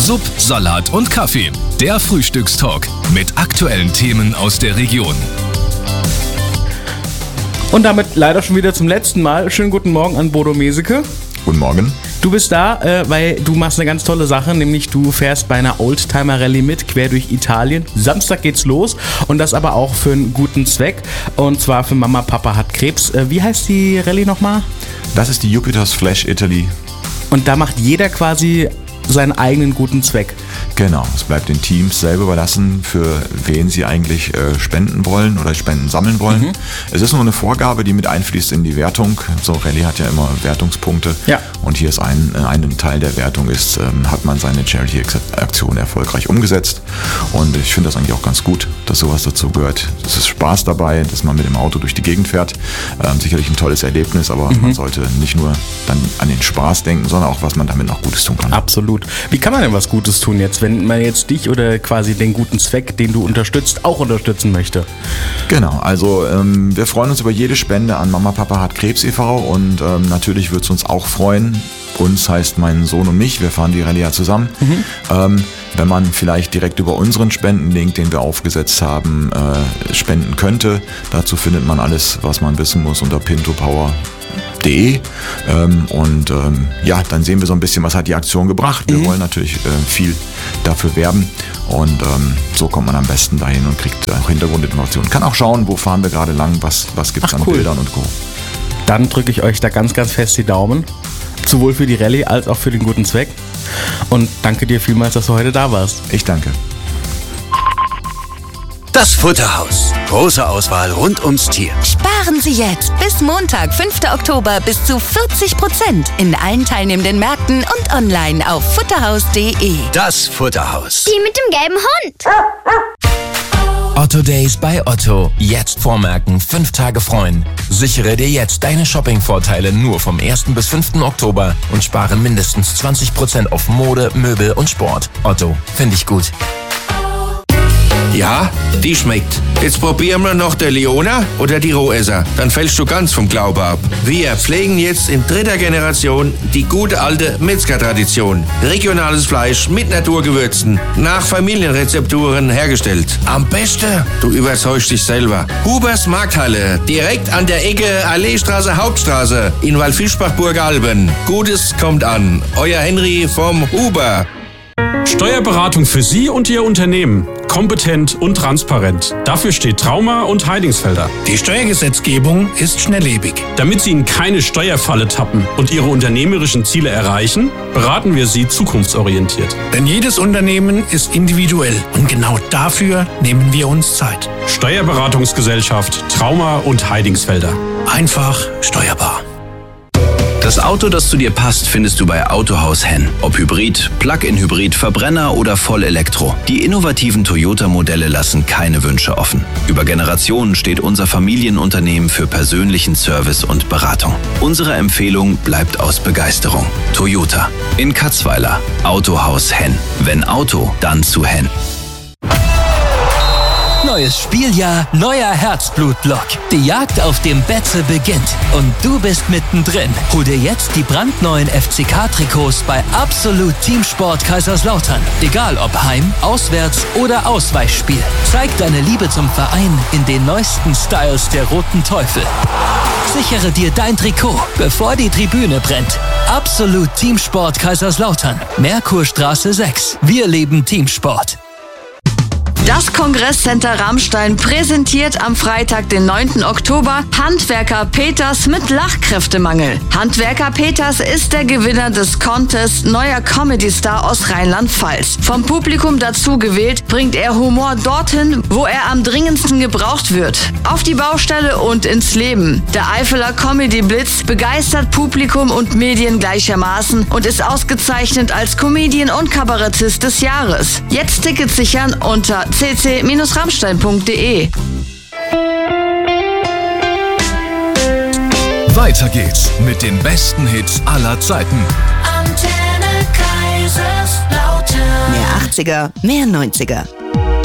Sub, Salat und Kaffee. Der Frühstückstalk mit aktuellen Themen aus der Region. Und damit leider schon wieder zum letzten Mal. Schönen guten Morgen an Bodo Meseke. Guten Morgen. Du bist da, weil du machst eine ganz tolle Sache, nämlich du fährst bei einer Oldtimer-Rallye mit, quer durch Italien. Samstag geht's los und das aber auch für einen guten Zweck. Und zwar für Mama, Papa hat Krebs. Wie heißt die Rallye nochmal? Das ist die Jupiter's Flash Italy. Und da macht jeder quasi seinen eigenen guten Zweck. Genau, es bleibt den Teams selber überlassen, für wen sie eigentlich spenden wollen oder Spenden sammeln wollen. Es ist nur eine Vorgabe, die mit einfließt in die Wertung. So, Rallye hat ja immer Wertungspunkte. Ja. Und hier ist ein Teil der Wertung ist, hat man seine Charity-Aktion erfolgreich umgesetzt. Und ich finde das eigentlich auch ganz gut, dass sowas dazu gehört. Es ist Spaß dabei, dass man mit dem Auto durch die Gegend fährt. Sicherlich ein tolles Erlebnis, aber man sollte nicht nur dann an den Spaß denken, sondern auch, was man damit noch Gutes tun kann. Absolut. Wie kann man denn was Gutes tun jetzt, wenn man jetzt dich oder quasi den guten Zweck, den du unterstützt, auch unterstützen möchte? Genau, also wir freuen uns über jede Spende an Mama, Papa hat Krebs e.V. und natürlich würde es uns auch freuen. Uns heißt mein Sohn und mich, wir fahren die Rallye ja zusammen. Wenn man vielleicht direkt über unseren Spendenlink, den wir aufgesetzt haben, spenden könnte. Dazu findet man alles, was man wissen muss, unter pintopower.de. Ja, dann sehen wir so ein bisschen, was hat die Aktion gebracht. Wir wollen natürlich viel dafür werben und so kommt man am besten dahin und kriegt auch Hintergrundinformationen. Kann auch schauen, wo fahren wir gerade lang, was gibt es an Bildern und Co. Dann drücke ich euch da ganz, ganz fest die Daumen. Sowohl für die Rallye als auch für den guten Zweck. Und danke dir vielmals, dass du heute da warst. Ich danke. Das Futterhaus. Große Auswahl rund ums Tier. Sparen Sie jetzt bis Montag, 5. Oktober bis zu 40% in allen teilnehmenden Märkten und online auf futterhaus.de. Das Futterhaus. Die mit dem gelben Hund. Otto Days bei Otto. Jetzt vormerken, 5 Tage freuen. Sichere dir jetzt deine Shopping-Vorteile nur vom 1. bis 5. Oktober und spare mindestens 20% auf Mode, Möbel und Sport. Otto, finde ich gut. Ja, die schmeckt. Jetzt probieren wir noch der Leona oder die Rohesser. Dann fällst du ganz vom Glaube ab. Wir pflegen jetzt in 3. Generation die gute alte Metzger-Tradition. Regionales Fleisch mit Naturgewürzen, nach Familienrezepturen hergestellt. Am besten, du überzeugst dich selber. Hubers Markthalle, direkt an der Ecke Alleestraße, Hauptstraße in Waldfischbach-Burgalben. Gutes kommt an. Euer Henry vom Huber. Steuerberatung für Sie und Ihr Unternehmen. Kompetent und transparent. Dafür steht Trauma und Heidingsfelder. Die Steuergesetzgebung ist schnelllebig. Damit Sie in keine Steuerfalle tappen und Ihre unternehmerischen Ziele erreichen, beraten wir Sie zukunftsorientiert. Denn jedes Unternehmen ist individuell und genau dafür nehmen wir uns Zeit. Steuerberatungsgesellschaft Trauma und Heidingsfelder. Einfach steuerbar. Das Auto, das zu dir passt, findest du bei Autohaus Henn. Ob Hybrid, Plug-in-Hybrid, Verbrenner oder Vollelektro. Die innovativen Toyota-Modelle lassen keine Wünsche offen. Über Generationen steht unser Familienunternehmen für persönlichen Service und Beratung. Unsere Empfehlung bleibt aus Begeisterung. Toyota. In Katzweiler. Autohaus Henn. Wenn Auto, dann zu Henn. Neues Spieljahr, neuer Herzblutblock. Die Jagd auf dem Betze beginnt und du bist mittendrin. Hol dir jetzt die brandneuen FCK-Trikots bei Absolut Teamsport Kaiserslautern. Egal ob Heim-, Auswärts- oder Ausweichspiel. Zeig deine Liebe zum Verein in den neuesten Styles der Roten Teufel. Sichere dir dein Trikot, bevor die Tribüne brennt. Absolut Teamsport Kaiserslautern. Merkurstraße 6. Wir leben Teamsport. Das Kongresscenter Ramstein präsentiert am Freitag, den 9. Oktober, Handwerker Peters mit Lachkräftemangel. Handwerker Peters ist der Gewinner des Contests Neuer Comedy-Star aus Rheinland-Pfalz. Vom Publikum dazu gewählt, bringt er Humor dorthin, wo er am dringendsten gebraucht wird. Auf die Baustelle und ins Leben. Der Eifeler Comedy-Blitz begeistert Publikum und Medien gleichermaßen und ist ausgezeichnet als Comedian und Kabarettist des Jahres. Jetzt Tickets sichern unter cc-ramstein.de. Weiter geht's mit den besten Hits aller Zeiten. Antenne Kaiserslautern. Mehr 80er, mehr 90er.